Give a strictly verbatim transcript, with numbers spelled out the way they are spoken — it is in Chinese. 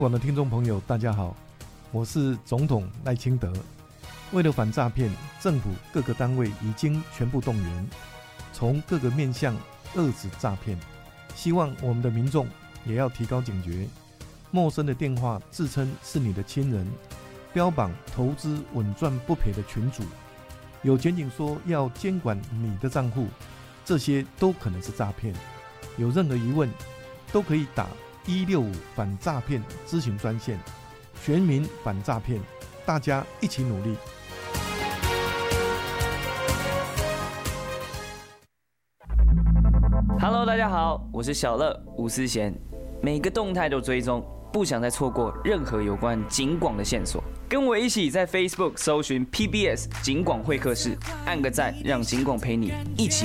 广的听众朋友大家好，我是总统赖清德。为了反诈骗，政府各个单位已经全部动员，从各个面向遏止诈骗。希望我们的民众也要提高警觉，陌生的电话自称是你的亲人，标榜投资稳赚不赔的群组，有检警说要监管你的账户，这些都可能是诈骗。有任何疑问都可以打一六五反诈骗咨询专线，全民反诈骗，大家一起努力。 Hello， 大家好，我是小乐吴思贤，每个动态都追踪，不想再错过任何有关警广的线索。跟我一起在 Facebook 搜寻 P B S 警广会客室，按个赞，让警广陪你一起